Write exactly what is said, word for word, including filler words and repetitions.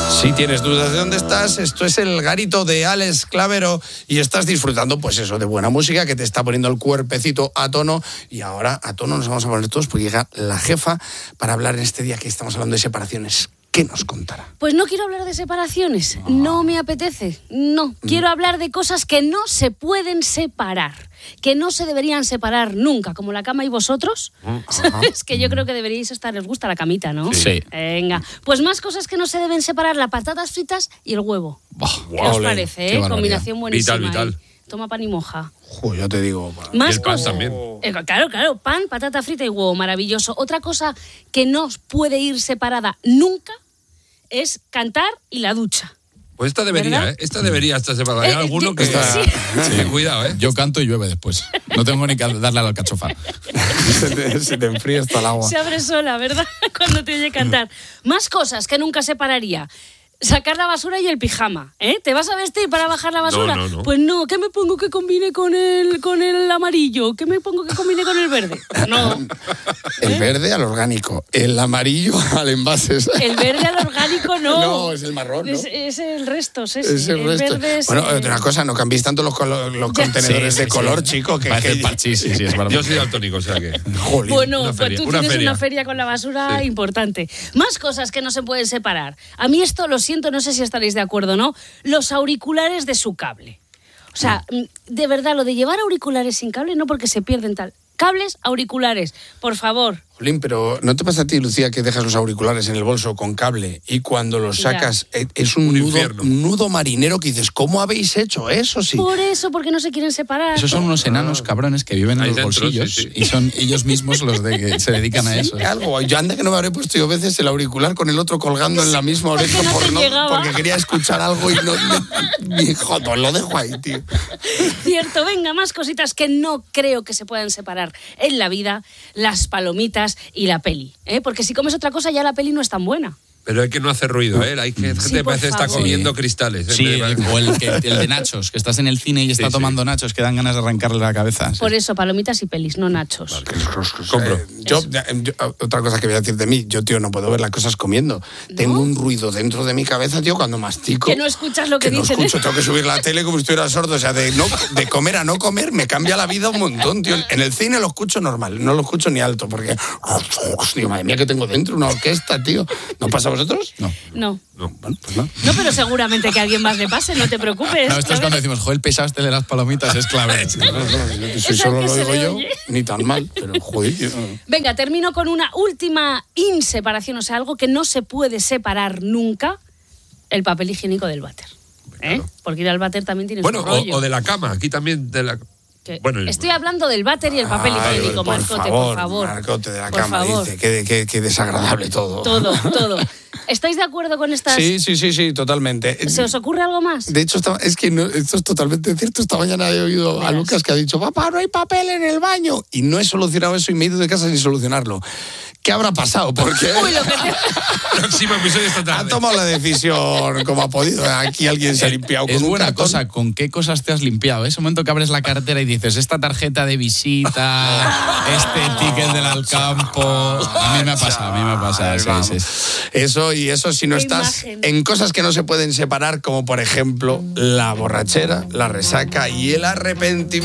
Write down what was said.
Si tienes dudas de dónde estás, esto es el garito de Alex Clavero y estás disfrutando, pues eso, de buena música que te está poniendo el cuerpecito a tono. Y ahora a tono nos vamos a poner todos porque llega la jefa para hablar en este día que estamos hablando de separaciones. ¿Qué nos contará? Pues no quiero hablar de separaciones, oh. no me apetece, no. Mm. Quiero hablar de cosas que no se pueden separar, que no se deberían separar nunca, como la cama y vosotros. Uh-huh. Es que yo creo que deberíais estar, les gusta la camita, ¿no? Sí. Venga, pues más cosas que no se deben separar, las patatas fritas y el huevo. Oh, ¿Qué os parece, eh? Combinación buenísima. Vital, vital. Toma pan y moja. Joder, ya te digo. Para... Más y el pan cosas. también. Eh, claro, claro, pan, patata frita y huevo, maravilloso. Otra cosa que no puede ir separada nunca es cantar y la ducha. Pues esta debería, ¿verdad? ¿eh? Esta debería estar separada. Hay Eh, alguno yo- que... sí. Sí, cuidado, ¿eh? Yo canto y llueve después. No tengo ni que darle a la alcachofa. se, te, se te enfría hasta el agua. Se abre sola, ¿verdad? Cuando te oye cantar. Más cosas que nunca separaría. Sacar la basura y el pijama, ¿eh? ¿Te vas a vestir para bajar la basura? No, no, no. Pues no, ¿qué me pongo que combine con el, con el amarillo? ¿Qué me pongo que combine con el verde? No. El verde al orgánico, el amarillo al envase. El verde al orgánico no. No, es el marrón, ¿no? Es, es el resto, es ese. Es el resto. verde es Bueno, el- otra cosa, no cambiéis tanto los, colo- los Ya. contenedores Sí, de sí, color, sí. chico. Que, Parece que... el parchís, sí, sí, es verdad. Yo soy daltónico, o sea que... Jolín. Bueno, Una pues feria, tú una tienes feria. una feria con la basura Sí. importante. Más cosas que no se pueden separar. A mí esto, lo siento, no sé si estaréis de acuerdo o no, los auriculares de su cable. O sea, de verdad, lo de llevar auriculares sin cable, no porque se pierden tal. Cables, auriculares, por favor. Jolín, pero ¿no te pasa a ti, Lucía, que dejas los auriculares en el bolso con cable y cuando los Ya. sacas eh, es un, Un nudo, infierno. un nudo marinero que dices, ¿cómo habéis hecho eso? Sí. Por eso, porque no se quieren separar. Esos son unos enanos cabrones que viven en Ahí los dentro, bolsillos sí, sí. y son ellos mismos los de que se dedican a eso. Algo, yo anda que no me habré puesto yo veces el auricular con el otro colgando en la misma porque oreja no por te no- llegaba. porque quería escuchar algo y no... me- mi joder, lo dejo ahí, tío. Cierto, venga, más cositas que no creo que se puedan separar en la vida, las palomitas y la peli, ¿eh? Porque si comes otra cosa ya la peli no es tan buena. Pero hay que no hacer ruido, ¿eh? Hay que, Sí, gente por parece que está favor. comiendo cristales. ¿eh? Sí, Me parece- o el, que, el de nachos, que estás en el cine y está Sí, sí. tomando nachos, que dan ganas de arrancarle la cabeza. Sí. Por eso, palomitas y pelis, no nachos. Compro. Eh, yo, yo- otra cosa que voy a decir de mí, yo, tío, no puedo ver las cosas comiendo. Tengo un ruido dentro de mi cabeza, tío, cuando mastico. Que no escuchas lo que no dicen, escucho, ¿eh? tengo que subir la tele como si estuviera sordo. O sea, de, no, de comer a no comer me cambia la vida un montón, tío. En el cine lo escucho normal, no lo escucho ni alto, porque... Digo, madre mía, que tengo dentro una orquesta, tío. ¿No pasa a vosotros? No. No. No, bueno, pues no. No, pero seguramente que a alguien más le pase, no te preocupes. No, esto es cuando decimos, joder, el pesado este de las palomitas es clave. No, no, no, si Esa solo que lo se digo le yo, oye. ni tan mal, pero joder, tío. Venga, termino con una última inseparación, o sea, algo que no se puede separar nunca, el papel higiénico del váter. ¿Eh? Claro. Porque ir al váter también tiene Bueno, su rollo. o, o de la cama, aquí también de la... Que- Bueno, Estoy hablando del váter y el papel Ay, higiénico, por Marcote, favor, por favor. Marcote de la Por cama, favor. dice. Qué, qué- qué desagradable todo. Todo, todo. ¿Estáis de acuerdo con estas? Sí, sí, sí, sí, totalmente. ¿Se os ocurre algo más? De hecho, esta- es que no- esto es totalmente cierto. Esta mañana he oído a Verás. Lucas que ha dicho, papá, no hay papel en el baño. Y no he solucionado eso y me he ido de casa sin solucionarlo. ¿Qué habrá pasado? Porque Uy, lo que te... próximo episodio esta ha tarde. tomado la decisión como ha podido. Aquí alguien se ha limpiado con Es un buena cartón. cosa, ¿con qué cosas te has limpiado? Ese momento que abres la cartera y dices, esta tarjeta de visita, este ticket del Alcampo. A mí me ha pasado, a mí me ha pasado. Ay, sí, vamos. sí. Eso y eso si no Qué estás imagen. en cosas que no se pueden separar, como por ejemplo la borrachera, la resaca y el arrepentimiento.